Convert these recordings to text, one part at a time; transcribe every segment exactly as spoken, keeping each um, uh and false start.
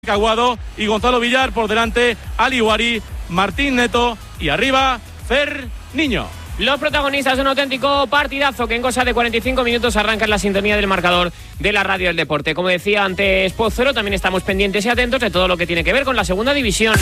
Caguado y Gonzalo Villar por delante, Ali Guari, Martín Neto y arriba Fer Niño. Los protagonistas de un auténtico partidazo que en cosa de cuarenta y cinco minutos arranca en la sintonía del marcador de la radio del deporte. Como decía antes Pozuelo, también estamos pendientes y atentos de todo lo que tiene que ver con la segunda división.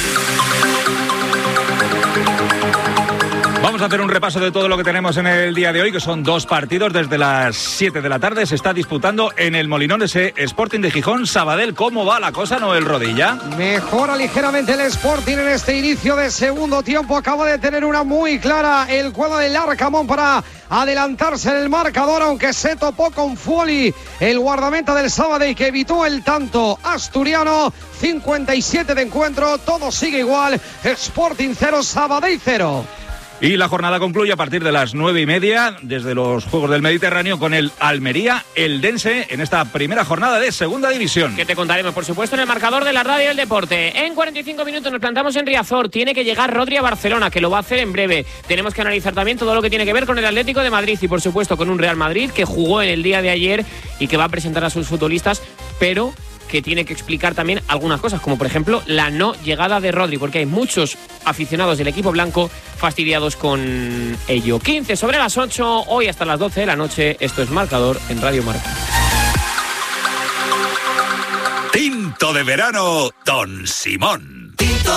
Vamos a hacer un repaso de todo lo que tenemos en el día de hoy, que son dos partidos desde las siete de la tarde. Se está disputando en el Molinón ese Sporting de Gijón, Sabadell. ¿Cómo va la cosa, Noel Rodilla? Mejora ligeramente el Sporting en este inicio de segundo tiempo. Acaba de tener una muy clara el cuadro del Arcamón para adelantarse en el marcador, aunque se topó con Fuoli, el guardameta del Sabadell, que evitó el tanto asturiano. cincuenta y siete de encuentro, todo sigue igual. Sporting cero, Sabadell cero. Y la jornada concluye a partir de las nueve y media desde los Juegos del Mediterráneo con el Almería Eldense en esta primera jornada de segunda división. Que te contaremos, por supuesto, en el marcador de la radio del deporte. En cuarenta y cinco minutos nos plantamos en Riazor. Tiene que llegar Rodri a Barcelona, que lo va a hacer en breve. Tenemos que analizar también todo lo que tiene que ver con el Atlético de Madrid y, por supuesto, con un Real Madrid que jugó en el día de ayer y que va a presentar a sus futbolistas, pero que tiene que explicar también algunas cosas, como por ejemplo la no llegada de Rodri, porque hay muchos aficionados del equipo blanco fastidiados con ello. quince sobre las ocho, hoy hasta las doce de la noche. Esto es Marcador en Radio Marca. Tinto de verano, Don Simón. Tinto